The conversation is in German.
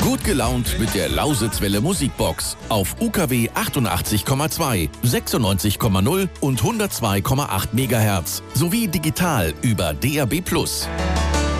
Gut gelaunt mit der Lausitzwelle Musikbox auf UKW 88,2, 96,0 und 102,8 MHz sowie digital über DAB+.